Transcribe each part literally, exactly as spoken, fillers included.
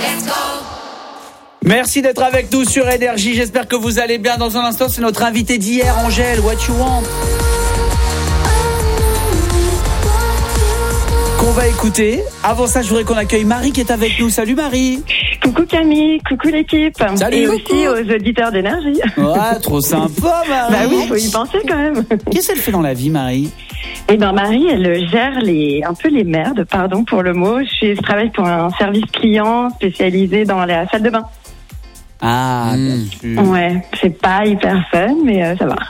let's go. Merci d'être avec nous sur Énergie. J'espère que vous allez bien. Dans un instant, c'est notre invité d'hier, Angèle. What you want? Qu'on va écouter. Avant ça, je voudrais qu'on accueille Marie qui est avec nous. Salut Marie. Coucou Camille, coucou l'équipe. Salut. Et Coucou. aussi aux auditeurs d'Énergie. Ouais, trop sympa Marie. Bah oui, faut y penser quand même. Qu'est-ce qu'elle fait dans la vie, Marie? Eh ben Marie, elle gère les un peu les merdes, pardon pour le mot. Je, suis, je travaille pour un service client spécialisé dans la salle de bain. Ah, bien Mmh. sûr. Ouais, c'est pas hyper fun, mais euh, ça va.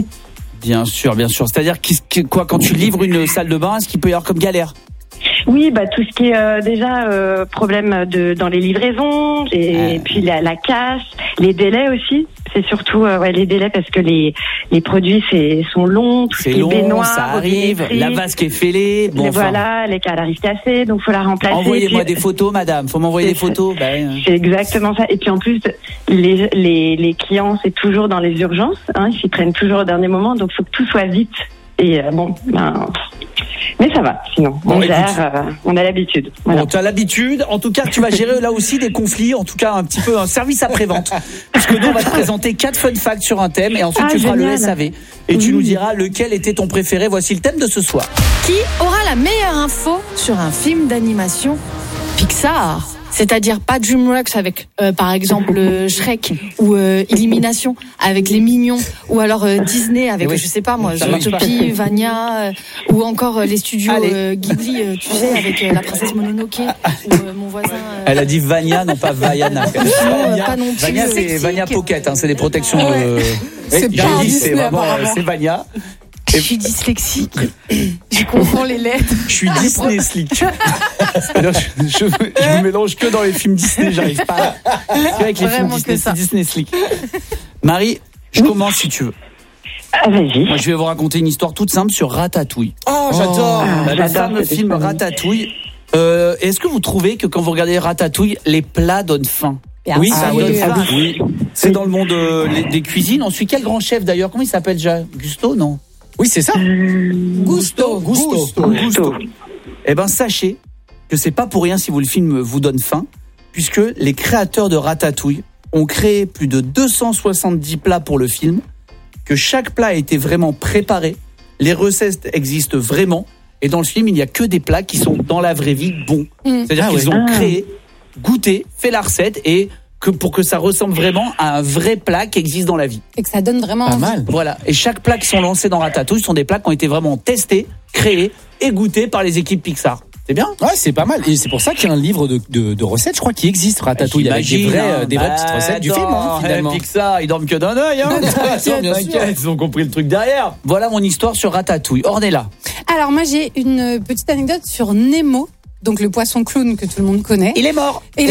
Bien sûr, bien sûr. C'est-à-dire qu'est-ce que- quoi, quand tu livres une salle de bain, est-ce qu'il peut y avoir comme galère? Oui, bah tout ce qui est euh, déjà euh, problème de dans les livraisons et Ah. puis la, la casse, les délais aussi. C'est surtout euh, ouais, les délais parce que les les produits c'est sont longs, tout ce C'est qui est long, baignoire, ça arrive, robinetterie. la vasque est fêlée. Bon, Et enfin, voilà, les cales arrivent cassées, donc faut la remplacer. envoyez-moi Et puis- des photos, madame. Faut m'envoyer des C'est- photos. Ben, euh, C'est exactement ça. Et puis en plus, les, les, les clients, c'est toujours dans les urgences. Hein, ils s'y prennent toujours au dernier moment, donc il faut que tout soit vite. Et euh, bon, ben, mais ça va. Sinon, Bon, on écoute. gère, euh, on a l'habitude. Voilà. Bon, tu as l'habitude. En tout cas, tu vas gérer là aussi des conflits. En tout cas, un petit peu un service après-vente. Puisque nous, on va te présenter quatre fun facts sur un thème et ensuite Ah, tu feras le génial. S A V. Et tu Oui. nous diras lequel était ton préféré. Voici le thème de ce soir. Qui aura la meilleure info sur un film d'animation Pixar? C'est-à-dire pas DreamWorks avec, euh, par exemple, euh, Shrek ou euh, Illumination avec les Mignons, ou alors euh, Disney avec, oui. je sais pas moi, Ça marche Zootopie, Vania, euh, ou encore euh, les studios Allez. euh, Ghibli, euh, tu sais, avec euh, la princesse Mononoke ou euh, mon voisin. euh, Elle a dit Vania, non pas Vaiana. euh, pas non plus, Vania, euh, c'est Vania Pocket. Hein, c'est des protections de. Ouais. C'est pas un c'est Disney, vraiment, euh, apparemment. c'est Vania. Je suis dyslexique. Je confonds les lettres. Je suis Disney slick. Alors, je, je, je me mélange que dans les films Disney, j'arrive pas. Que avec les Vraiment films que Disney, ça. c'est Disney slick. Marie, je commence si tu veux. Ah, vas-y. Moi, je vais vous raconter une histoire toute simple sur Ratatouille. Oh, j'adore. Ah, Le j'adore fameux ce film dessin. Ratatouille. Euh, est-ce que vous trouvez que quand vous regardez Ratatouille, les plats donnent faim? Oui, ça ah donne oui, faim. ah oui. C'est dans le monde euh, les- des cuisines. Ensuite, quel grand chef d'ailleurs? Comment il s'appelle déjà? Gusto, non? Oui, c'est ça. Gusto. Gusto. Gusto. Eh ben, sachez que c'est pas pour rien si vous le film vous donne faim, puisque les créateurs de Ratatouille ont créé plus de deux cent soixante-dix plats pour le film, que chaque plat a été vraiment préparé, les recettes existent vraiment, et dans le film, il n'y a que des plats qui sont dans la vraie vie bons. Mm. C'est-à-dire Ah qu'ils ouais. ont Ah. créé, goûté, fait la recette, et que pour que ça ressemble vraiment à un vrai plat qui existe dans la vie. Et que ça donne vraiment Pas envie. mal. Voilà. Et chaque plat qui sont lancés dans Ratatouille sont des plats qui ont été vraiment testés, créés et goûtés par les équipes Pixar. C'est bien? Ouais, c'est pas mal. Et c'est pour ça qu'il y a un livre de, de, de recettes, je crois, qui existe, Ratatouille, avec des, J'imagine, vrais, hein. euh, des vraies Bah, petites recettes du attends, film, hein, finalement. eh, Pixar, ils dorment que d'un œil, hein. T'inquiète, bien sûr. T'inquiète, ils ont compris le truc derrière. Voilà mon histoire sur Ratatouille. Ornella. Alors moi j'ai une petite anecdote sur Nemo, donc le poisson clown que tout le monde connaît. Il est mort. Et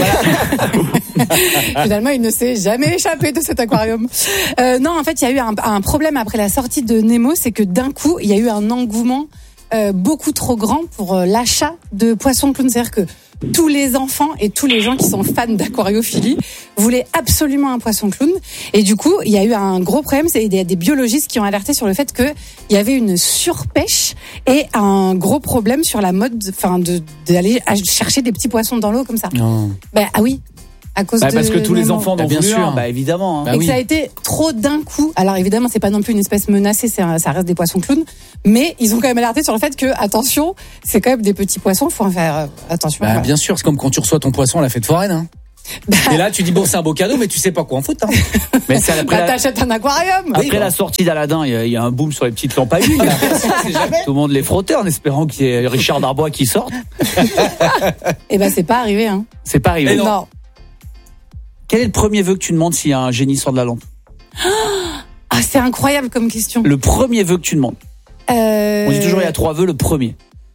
finalement il ne s'est jamais échappé de cet aquarium. Euh, non, en fait il y a eu un, un problème après la sortie de Nemo, c'est que d'un coup il y a eu un engouement euh, beaucoup trop grand pour euh, l'achat de poissons clowns. C'est-à-dire que tous les enfants et tous les gens qui sont fans d'aquariophilie voulaient absolument un poisson clown. Et du coup, il y a eu un gros problème. C'est il y a des biologistes qui ont alerté sur le fait que il y avait une surpêche et un gros problème sur la mode, enfin, de d'aller chercher des petits poissons dans l'eau comme ça. Non. Ben ah oui, à cause Bah, de parce que tous les Nemo. enfants Bah, n'ont bien voulu sûr. un, bah évidemment. hein. Bah et que oui. ça a été trop d'un coup. Alors évidemment, c'est pas non plus une espèce menacée, c'est un- ça reste des poissons clowns, mais ils ont quand même alerté sur le fait que attention, c'est quand même des petits poissons, faut en faire euh, attention. Bah, Ouais. bien sûr, c'est comme quand tu reçois ton poisson à la fête foraine. Hein. Et là, tu dis, bon, c'est un beau cadeau, mais tu sais pas quoi en foutre. Hein. Mais c'est après, Bah, la, t'achètes un aquarium. après la sortie d'Aladin, il y, a- il y a un boom sur les petites lampes à huile. là. Tout le monde les frottait en espérant qu'il y ait Richard Darbois qui sorte. Et ben c'est pas arrivé, hein. C'est pas arrivé. Non. Quel est le premier vœu que tu demandes s'il y a un génie sort de la lampe? Ah, c'est incroyable comme question. Le premier vœu que tu demandes. Euh, On dit toujours il y a trois vœux, le premier.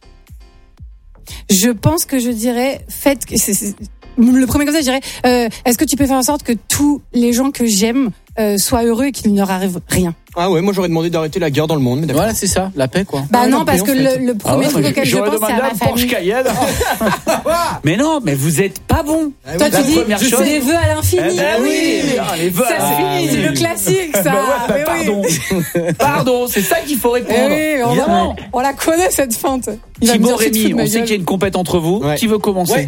Je pense que je dirais, faites que c'est- c'est- le premier comme ça, je dirais, euh, est-ce que tu peux faire en sorte que tous les gens que j'aime euh, soient heureux et qu'il ne leur arrive rien? Ah ouais, moi j'aurais demandé d'arrêter la guerre dans le monde, mais d'accord. Voilà, c'est ça, la paix, quoi. Bah Ah, non, la parce paix, que en fait. le, le premier Ah ouais, truc moi, auquel je j'aurais pense, c'est demandé à un ma Porsche famille. Cayenne. Mais non, mais vous êtes pas bon. Toi, La tu dis, première c'est chose- des vœux à l'infini. Eh ben oui, les vœux à Ça, c'est l'infini. c'est le classique, ça. Bah ouais, bah Mais oui. pardon. Pardon, c'est ça qu'il faut Eh répondre. oui, on, Évidemment. on la connaît cette feinte. Il va me Thibaut, dire, tu te fous Rémi, de ma on sait gueule. qu'il y a une compète entre vous. Ouais. Qui veut commencer? Ouais.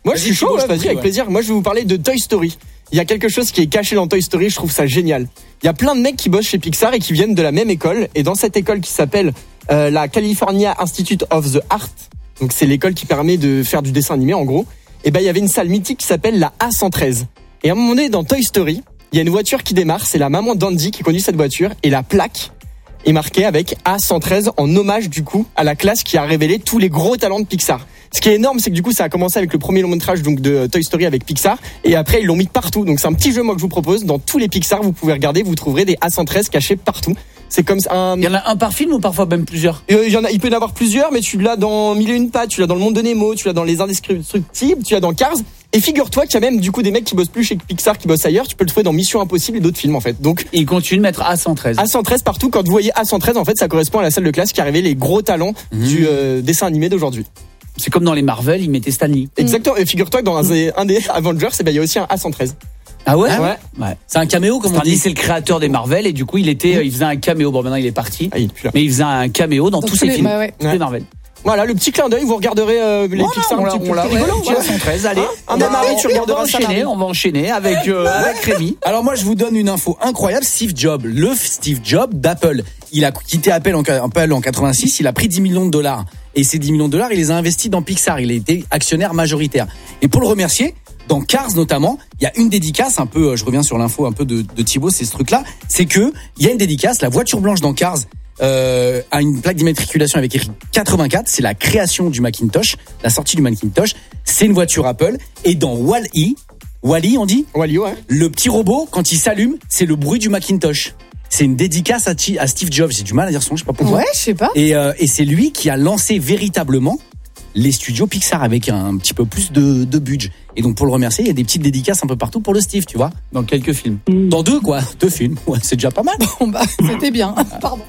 Moi, je suis chaud, ouais, vas-y, avec plaisir. Moi, je vais vous parler de Toy Story. Il y a quelque chose qui est caché dans Toy Story, je trouve ça génial. Il y a plein de mecs qui bossent chez Pixar et qui viennent de la même école. Et dans cette école qui s'appelle euh, la California Institute of the Art, donc c'est l'école qui permet de faire du dessin animé en gros, et ben il y avait une salle mythique qui s'appelle la A cent treize. Et à un moment donné, dans Toy Story, il y a une voiture qui démarre, c'est la maman d'Andy qui conduit cette voiture, et la plaque est marquée avec A cent treize en hommage du coup à la classe qui a révélé tous les gros talents de Pixar. Ce qui est énorme, c'est que du coup, ça a commencé avec le premier long métrage donc de Toy Story avec Pixar, et après ils l'ont mis partout. Donc c'est un petit jeu moi que je vous propose. Dans tous les Pixar, vous pouvez regarder, vous trouverez des A cent treize cachés partout. C'est comme un. Il y en a un par film ou parfois même plusieurs? Il y en a, il peut y en avoir plusieurs, mais tu l'as dans Mille et une pattes, tu l'as dans Le Monde de Nemo, tu l'as dans Les Indestructibles, tu l'as dans Cars. Et figure-toi qu'il y a même du coup des mecs qui bossent plus chez Pixar, qui bossent ailleurs. Tu peux le trouver dans Mission Impossible et d'autres films en fait. Donc ils continuent de mettre A cent treize. A cent treize partout. Quand vous voyez A cent treize, en fait, ça correspond à la salle de classe qui a révélé les gros talents mmh. du euh, dessin animé d'aujourd'hui. C'est comme dans les Marvel, ils mettaient Stanley. Exactement. Et figure-toi que dans un, un des Avengers, eh ben, il y a aussi un A cent treize. Ah ouais? Ouais. Ouais. C'est un caméo, comme on dit. C'est le créateur des Marvel et du coup, il était, mmh. il faisait un caméo. Bon, maintenant, il est parti. Ah, il mais il faisait un caméo dans, dans tous ses les, films. Bah ouais. Tous les Marvel. Voilà, le petit clin d'œil, vous regarderez euh, les voilà, Pixar on un petit peu l'a, plus rigolo. Ouais, A cent treize, allez. Un Marie, tu regarderas ça. On va enchaîner avec, euh, avec Rémi. Alors moi, je vous donne une info incroyable. Steve Jobs, le Steve Jobs d'Apple, il a quitté Apple en, Apple en quatre-vingt-six, il a pris dix millions de dollars. Et ces dix millions de dollars, il les a investis dans Pixar. Il a été actionnaire majoritaire. Et pour le remercier, dans Cars notamment, il y a une dédicace, un peu, je reviens sur l'info un peu de, de Thibaut, c'est ce truc-là, c'est que il y a une dédicace, la voiture blanche dans Cars euh, a une plaque d'immatriculation avec écrit quatre-vingt-quatre, c'est la création du Macintosh, la sortie du Macintosh, c'est une voiture Apple. Et dans Wall-E, Wall-E on dit Wall-E, ouais. Le petit robot, quand il s'allume, c'est le bruit du Macintosh. C'est une dédicace à, à Steve Jobs. J'ai du mal à dire son, je sais pas pourquoi. Ouais, je sais pas. Et, euh, et c'est lui qui a lancé véritablement les studios Pixar avec un, un petit peu plus de, de budget. Et donc pour le remercier, il y a des petites dédicaces un peu partout pour le Steve, tu vois. Dans quelques films. Dans deux, quoi. Deux films. Ouais, c'est déjà pas mal. Bon bah, c'était bien. Pardon.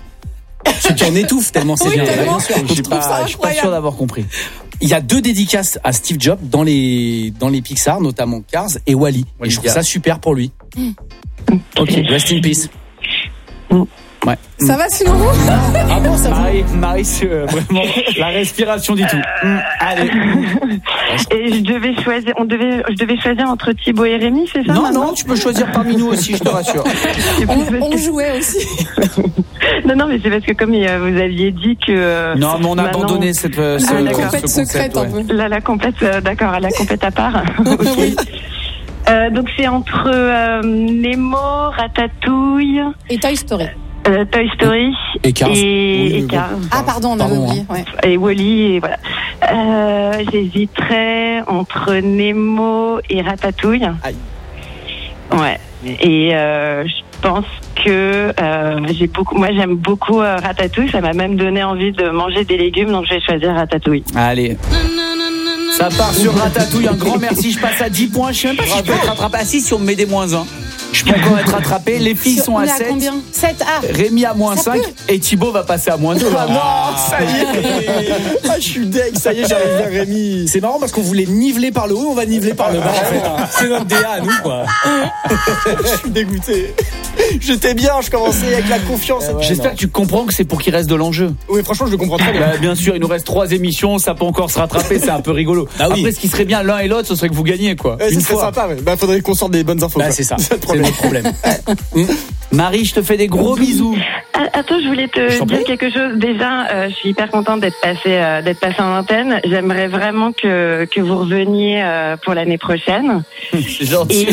Tu en étouffes tellement c'est oui, bien. Tellement. Bien sûr. Je suis pas, je suis pas sûr d'avoir compris. Il y a deux dédicaces à Steve Jobs dans les dans les Pixar, notamment Cars et Wall-E. Et je trouve ça super pour lui. Mm. Ok, rest in peace. Mm. Ouais. Ça va sinon vous? Ah bon, ça Marie, Marie, c'est euh, vraiment la respiration du tout. Mmh, allez. Et je devais choisir, on devait, je devais choisir entre Thibaut et Rémi, c'est ça? Non, maintenant non, tu peux choisir parmi nous aussi, je te rassure. on, on jouait aussi. Non, non, mais c'est parce que comme euh, vous aviez dit que. Euh, non, mais on a maintenant... abandonné cette euh, ah, ce, la ce compète concept, secrète ouais. un peu. Là, la compète, euh, d'accord, la compète à part. Okay. Oui. Euh, donc c'est entre euh, Nemo, Ratatouille et Toy Story. Euh, Toy Story et Cars. Et, oui, et Cars. Ah pardon, on avait Pardon, oublié. hein. Ouais. Et Wall-E, et voilà. Euh, j'hésiterais entre Nemo et Ratatouille. Aïe. Ouais. Et euh, je pense que euh, j'ai beaucoup. Moi, j'aime beaucoup euh, Ratatouille. Ça m'a même donné envie de manger des légumes, donc je vais choisir Ratatouille. Allez. Ça part sur Ratatouille, un grand merci, je passe à dix points, je sais même pas si je peux être rattrapé. Ah si, si on me met des moins un, je peux encore être rattrapé, les filles sont à sept. Combien? sept. Ah. Rémi à moins cinq et Thibaut va passer à moins deux. Ah non, ça y est. Ah, je suis deg, ça y est, j'arrive vers Rémi. C'est marrant parce qu'on voulait niveler par le haut, on va niveler par le bas en fait. C'est notre D A à nous quoi. Je suis dégoûté. J'étais bien, je commençais avec la confiance. Ouais, J'espère non. que tu comprends que c'est pour qu'il reste de l'enjeu. Oui, franchement, je le comprends très bien. Bah, bien sûr, il nous reste trois émissions, ça peut encore se rattraper, c'est un peu rigolo. Ah oui. Après, ce qui serait bien l'un et l'autre, ce serait que vous gagniez quoi. Ouais, Une ça serait fois. sympa, ouais. Bah, faudrait qu'on sorte des bonnes infos. Bah, quoi. c'est ça. C'est le problème. C'est le problème. Marie, je te fais des gros bisous. Ah, attends, je voulais te dire quelque chose. Déjà, euh, je suis hyper contente d'être passée, euh, d'être passée en antenne. J'aimerais vraiment que que vous reveniez euh, pour l'année prochaine. C'est gentil.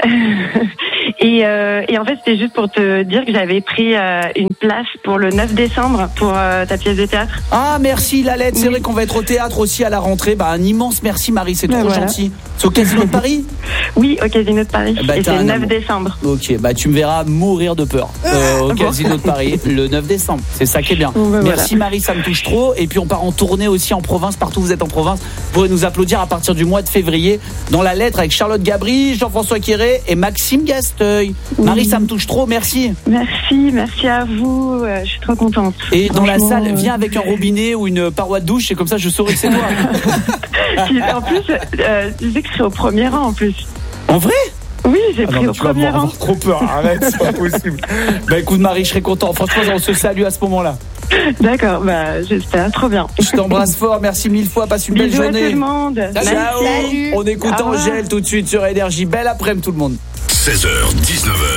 Et, et, euh, et en fait, c'était juste pour te dire que j'avais pris euh, une place pour le neuf décembre pour euh, ta pièce de théâtre. Ah, merci Lalette. C'est oui. vrai qu'on va être au théâtre aussi à la rentrée. Bah, un immense merci Marie, c'est trop voilà. gentil. C'est au Casino de Paris? Oui, au Casino de Paris. Bah, et c'est le neuf amour. décembre. Ok, bah tu me verras mourir de peur euh, au Casino de Paris le neuf décembre. C'est ça qui est bien. Bon, bah, merci voilà. Marie, ça me touche trop. Et puis on part en tournée aussi en province, partout où vous êtes en province. Vous pourrez nous applaudir à partir du mois de février dans la lettre avec Charlotte Gabri, Jean-François Quiré et Maxime Gasteuil. Oui. Marie, ça me touche trop, merci. Merci, merci à vous. Euh, je suis trop contente. Et dans la salle, euh... viens avec un robinet ou une paroi de douche, et comme ça je saurai que c'est toi. En plus, euh, tu sais que je serai au premier rang en plus. En vrai? Oui, j'ai ah pris non, au tu vas premier avoir rang. trop peur, arrête, c'est pas possible. Bah écoute Marie, je serais content. Franchement, on se salue à ce moment-là. D'accord, bah, j'espère. Trop bien. Je t'embrasse fort, merci mille fois, passe une belle Bisous à journée. tout le monde. Ciao. Merci. On écoute Au revoir. Angèle tout de suite sur Énergie. Belle après-midi tout le monde. seize heures dix-neuf heures.